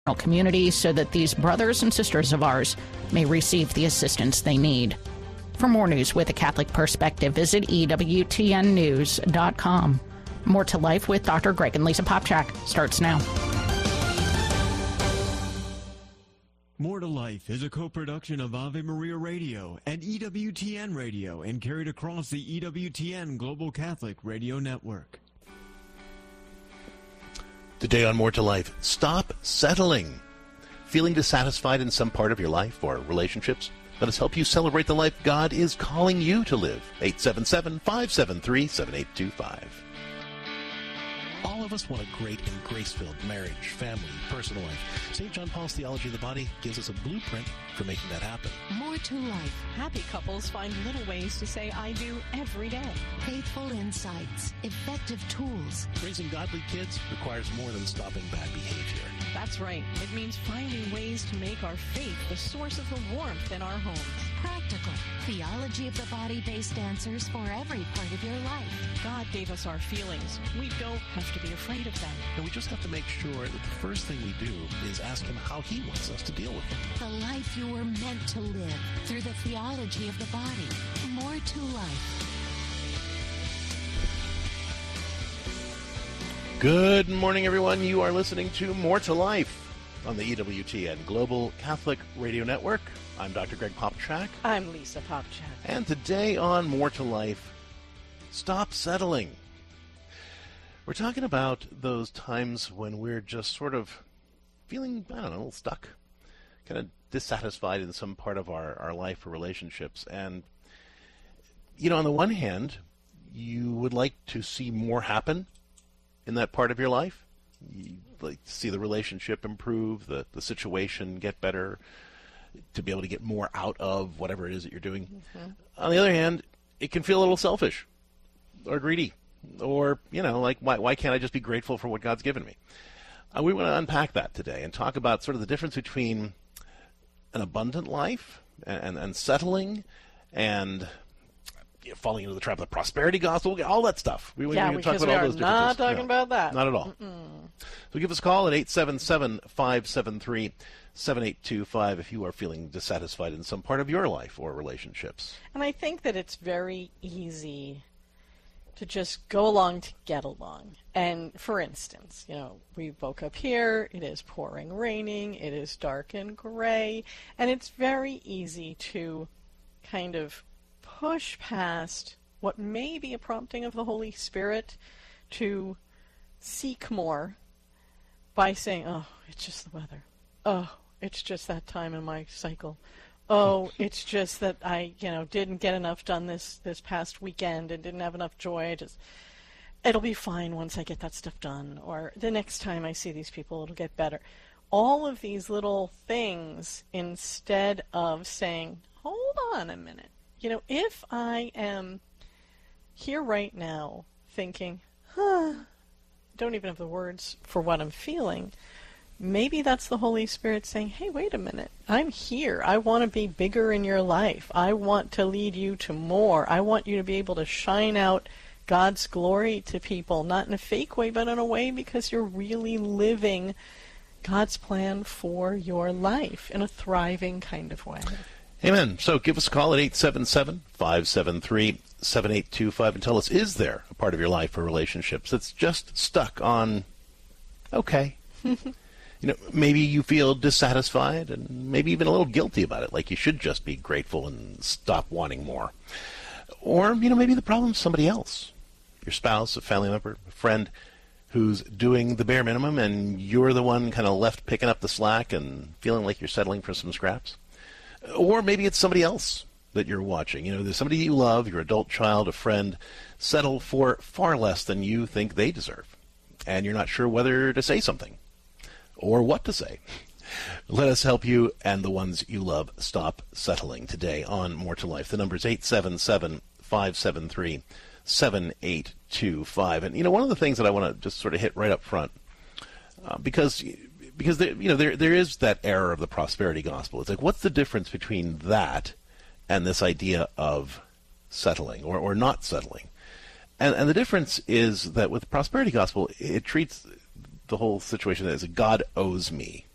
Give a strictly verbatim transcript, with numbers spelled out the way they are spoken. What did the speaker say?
community so that these brothers and sisters of ours may receive the assistance they need. For more news with a Catholic perspective, visit E W T N news dot com. More to Life with Doctor Greg and Lisa Popchak starts now. More to Life is a co-production of Ave Maria Radio and E W T N Radio and carried across the E W T N Global Catholic Radio Network. Today on More to Life, stop settling. Feeling dissatisfied in some part of your life or relationships? Let us help you celebrate the life God is calling you to live. eight seven seven, five seven three, seven eight two five. All of us want a great and grace-filled marriage, family, personal life. Saint John Paul's Theology of the Body gives us a blueprint for making that happen. More to Life. Happy couples find little ways to say I do every day. Faithful insights. Effective tools. Raising godly kids requires more than stopping bad behavior. That's right. It means finding ways to make our faith the source of the warmth in our homes. Practical. Theology of the Body-based answers for every part of your life. God gave us our feelings. We don't have to be afraid of them. And we just have to make sure that the first thing we do is ask Him how He wants us to deal with them. The life you were meant to live through the theology of the body. More to Life. Good morning, everyone. You are listening to More to Life on the E W T N Global Catholic Radio Network. I'm Doctor Greg Popchak. I'm Lisa Popchak. And today on More to Life, stop settling. We're talking about those times when we're just sort of feeling, I don't know, stuck, kind of dissatisfied in some part of our, our life or relationships. And, you know, on the one hand, you would like to see more happen in that part of your life. You'd like to see the relationship improve, the, the situation get better, to be able to get more out of whatever it is that you're doing. Mm-hmm. On the other hand, it can feel a little selfish or greedy, or, you know, like, why, why can't I just be grateful for what God's given me? Uh, we want to unpack that today and talk about sort of the difference between an abundant life and, and, and settling and you know, falling into the trap of the prosperity gospel, all that stuff. We, yeah, we, we because talk about we all are those not differences. talking No, about that. Not at all. Mm-mm. So give us a call at eight seven seven, five seven three, seven eight two five if you are feeling dissatisfied in some part of your life or relationships. And I think that it's very easy to just go along to get along. And for instance, you know, we woke up here, it is pouring raining, it is dark and gray, and it's very easy to kind of push past what may be a prompting of the Holy Spirit to seek more by saying, oh, it's just the weather. Oh, it's just that time in my cycle. Oh, it's just that I, you know, didn't get enough done this, this past weekend and didn't have enough joy. I just, it'll be fine once I get that stuff done. Or the next time I see these people, it'll get better. All of these little things, instead of saying, hold on a minute. You know, if I am here right now thinking, huh, don't even have the words for what I'm feeling, maybe that's the Holy Spirit saying, hey, wait a minute, I'm here. I want to be bigger in your life. I want to lead you to more. I want you to be able to shine out God's glory to people, not in a fake way, but in a way because you're really living God's plan for your life in a thriving kind of way. Amen. So give us a call at eight seven seven, five seven three, seven eight two five and tell us, is there a part of your life or relationships that's just stuck on okay? You know, maybe you feel dissatisfied and maybe even a little guilty about it, like you should just be grateful and stop wanting more. Or, you know, maybe the problem's somebody else, your spouse, a family member, a friend who's doing the bare minimum and you're the one kind of left picking up the slack and feeling like you're settling for some scraps. Or maybe it's somebody else that you're watching. You know, there's somebody you love, your adult child, a friend, settle for far less than you think they deserve. And you're not sure whether to say something or what to say. Let us help you and the ones you love stop settling today on More to Life. The number is eight seven seven, five seven three, seven eight two five. And, you know, one of the things that I want to just sort of hit right up front, uh, because... Because there, you know, there there is that error of the prosperity gospel. It's like, what's the difference between that and this idea of settling or, or not settling? And and the difference is that with the prosperity gospel, it treats the whole situation as God owes me.